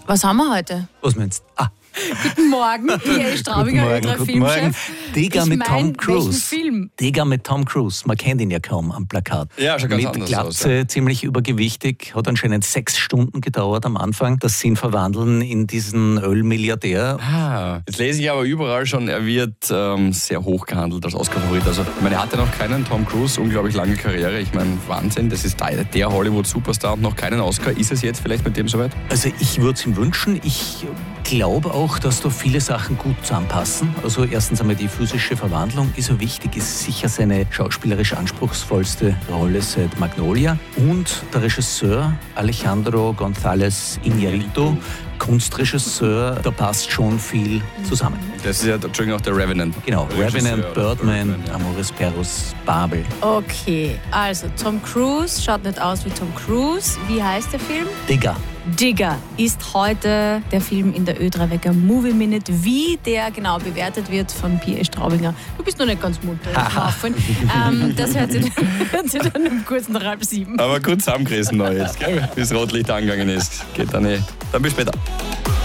Was haben wir heute? Was meinst du? Guten Morgen, P.A. Straubinger, älterer Filmchef. Digga mit Tom Cruise. Welchen Film? Digga mit Tom Cruise. Man kennt ihn ja kaum am Plakat. Ja, schon ganz mit anders Glatze, aus, ziemlich übergewichtig. Hat anscheinend 6 Stunden gedauert am Anfang, das sie ihn verwandeln in diesen Ölmilliardär. Jetzt lese ich aber überall schon, er wird sehr hoch gehandelt als Oscar-Favorit. Also, ich meine, er hatte noch keinen Tom Cruise, unglaublich lange Karriere. Ich meine, Wahnsinn, das ist der Hollywood-Superstar und noch keinen Oscar. Ist es jetzt vielleicht mit dem soweit? Also ich würde es ihm wünschen. Ich glaube auch, dass da viele Sachen gut zusammenpassen. Also erstens einmal die physische Verwandlung ist so wichtig, ist sicher seine schauspielerisch anspruchsvollste Rolle seit Magnolia. Und der Regisseur Alejandro González Iñárritu, Kunstregisseur, da passt schon viel zusammen. Das ist ja, Entschuldigung, auch der Revenant. Genau, Der Regisseur, Revenant, Birdman, ja. Amores Perros, Babel. Okay, also Tom Cruise schaut nicht aus wie Tom Cruise. Wie heißt der Film? Digga. Digger ist heute der Film in der Ö3-Wecker Movie Minute. Wie der genau bewertet wird von P.A. Straubinger. Du bist noch nicht ganz munter. Das hört sich dann um kurz nach 6:30. Aber gut zusammengerissen noch jetzt, gell? Bis Rotlicht angegangen ist. Geht dann eh. Dann bis später.